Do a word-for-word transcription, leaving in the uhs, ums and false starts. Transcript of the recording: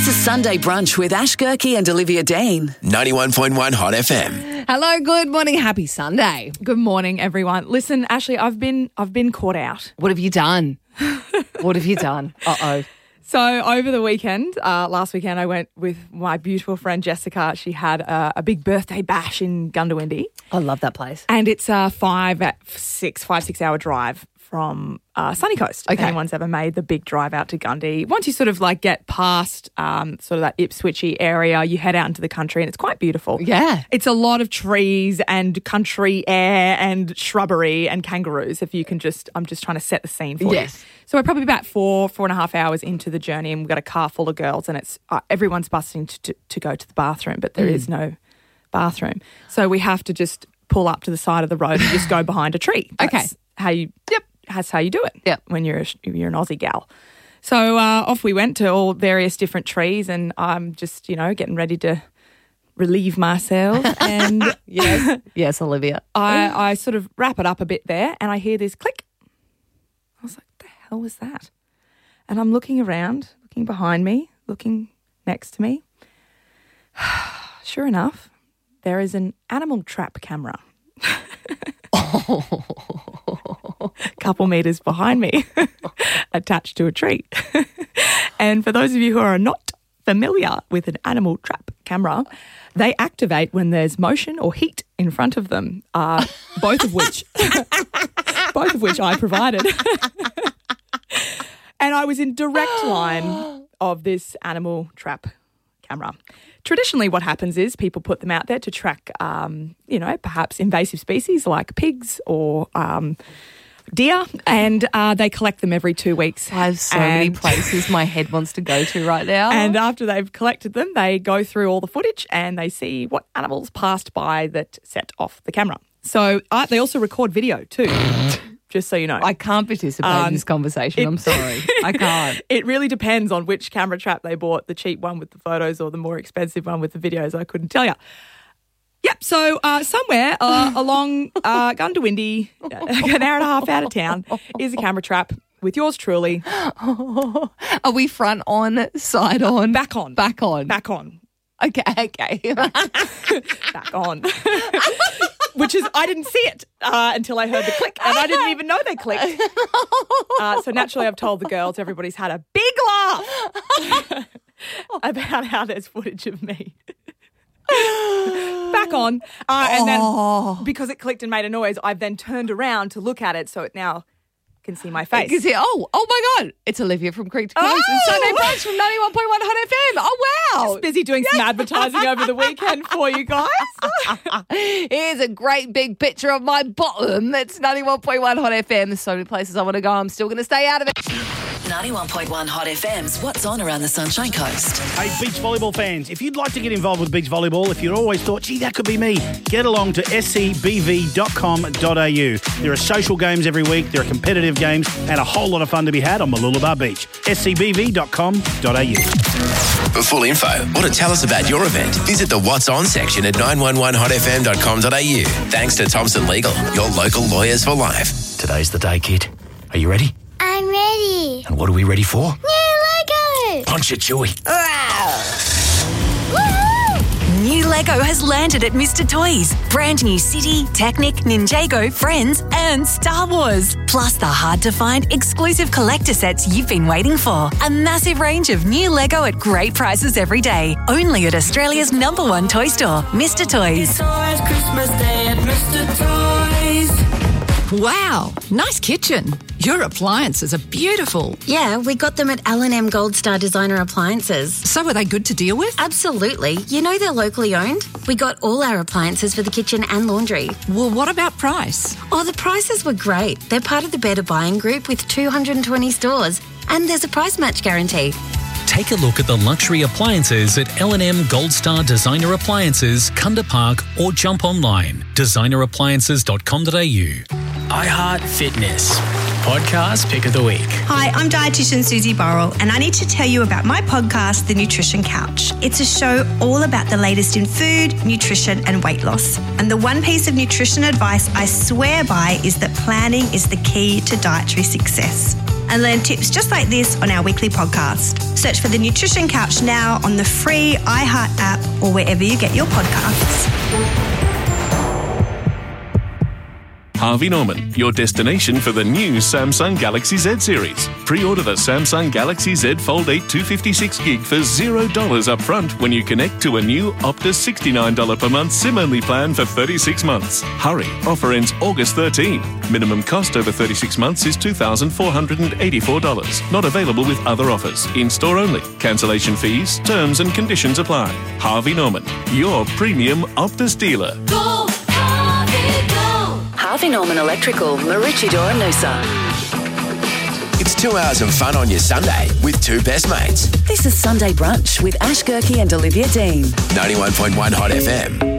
to Sunday Brunch with Ash Gerke and Olivia Dane. ninety-one point one Hot F M. Hello, good morning, happy Sunday. Good morning, everyone. Listen, Ashley, I've been I've been caught out. What have you done? What have you done? Uh-oh. So over the weekend, uh, last weekend, I went with my beautiful friend Jessica. She had a, a big birthday bash in Gundawindi. I love that place. And it's a five, six, five, six hour drive from uh, Sunny Coast. If Okay. anyone's ever made the big drive out to Gundy. Once you sort of like get past um, sort of that Ipswichy area, you head out into the country and it's quite beautiful. Yeah. It's a lot of trees and country air and shrubbery and kangaroos, if you can just, I'm just trying to set the scene for Yes. you. So we're probably about four, four and a half hours into the journey and we've got a car full of girls and it's uh, everyone's busting to, to, to go to the bathroom, but there mm. is no bathroom. So we have to just pull up to the side of the road and just go behind a tree. That's Okay. how you, yep, that's how you do it Yep. when you're, a, you're an Aussie gal. So uh, off we went to all various different trees and I'm just, you know, getting ready to relieve myself. And Yes. Yes, Olivia. I, I sort of wrap it up a bit there and I hear this click. I was like, what the hell was that? And I'm looking around, looking behind me, looking next to me. Sure enough, there is an animal trap camera. A couple metres behind me, attached to a tree. And for those of you who are not familiar with an animal trap camera, they activate when there's motion or heat in front of them, uh, both of which both of which I provided. And I was in direct line of this animal trap camera. Traditionally, what happens is people put them out there to track, um, you know, perhaps invasive species like pigs or um, deer, and uh, they collect them every two weeks. I have so many And- places my head wants to go to right now. And after they've collected them, they go through all the footage and they see what animals passed by that set off the camera. So uh, they also record video too, just so you know. I can't participate in Um, this conversation. it- I'm sorry. I can't. It really depends on which camera trap they bought, the cheap one with the photos or the more expensive one with the videos. I couldn't tell you. Yep, so uh, somewhere uh, along uh, Gundawindi, an hour and a half out of town, is a camera trap with yours truly. Are we front on, side on? Back on. Back on. Back on. Okay, okay. Back on. Which is, I didn't see it uh, until I heard the click, and I didn't even know they clicked. Uh, so naturally I've told the girls, everybody's had a big laugh about how there's footage of me. Back on. Uh, and Oh. then because it clicked and made a noise, I've then turned around to look at it so it now can see my face. You can see, oh, oh my God, it's Olivia from Creek to Coast and Oh! Sunday Brunch from ninety-one point one Hot F M. Oh, wow. Just busy doing some advertising over the weekend for you guys. Here's a great big picture of my bottom. It's ninety-one point one Hot F M. There's so many places I want to go. I'm still going to stay out of it. ninety-one point one Hot F M's What's On Around the Sunshine Coast. Hey, beach volleyball fans, if you'd like to get involved with beach volleyball, if you always thought, gee, that could be me, get along to s c b v dot com dot a u. There are social games every week, there are competitive games, and a whole lot of fun to be had on Mooloolaba Beach. s c b v dot com dot a u. For full info or to tell us about your event, visit the What's On section at nine one one hot f m dot com dot a u. Thanks to Thompson Legal, your local lawyers for life. Today's the day, kid. Are you ready? I'm ready. And what are we ready for? New Lego! Punch it, Chewy. Woohoo! New Lego has landed at Mister Toys. Brand new City, Technic, Ninjago, Friends and Star Wars. Plus the hard-to-find exclusive collector sets you've been waiting for. A massive range of new Lego at great prices every day. Only at Australia's number one toy store, Mister Toys. It's always Christmas Day at Mister Toys. Wow, nice kitchen. Your appliances are beautiful. Yeah, we got them at L and M Gold Star Designer Appliances. So are they good to deal with? Absolutely. You know they're locally owned. We got all our appliances for the kitchen and laundry. Well, what about price? Oh, the prices were great. They're part of the Better Buying Group with two hundred twenty stores. And there's a price match guarantee. Take a look at the luxury appliances at L and M Gold Star Designer Appliances, Kunda Park, or jump online. designer appliances dot com dot a u. iHeart Fitness. Podcast Pick of the Week. Hi, I'm dietitian Susie Burrell, and I need to tell you about my podcast, The Nutrition Couch. It's a show all about the latest in food, nutrition, and weight loss. And the one piece of nutrition advice I swear by is that planning is the key to dietary success. And learn tips just like this on our weekly podcast. Search for The Nutrition Couch now on the free iHeart app or wherever you get your podcasts. Harvey Norman, your destination for the new Samsung Galaxy Z series. Pre-order the Samsung Galaxy Z Fold eight two fifty-six gig for zero dollars up front when you connect to a new Optus sixty-nine dollars per month SIM-only plan for thirty-six months. Hurry, offer ends August thirteenth. Minimum cost over thirty-six months is two thousand four hundred eighty-four dollars. Not available with other offers. In-store only. Cancellation fees, terms and conditions apply. Harvey Norman, your premium Optus dealer. Go, Harvey, go! Harvey Norman Electrical, Maroochydore and Noosa. It's two hours of fun on your Sunday with two best mates. This is Sunday Brunch with Ash Gerke and Olivia Dean. ninety-one point one Hot F M.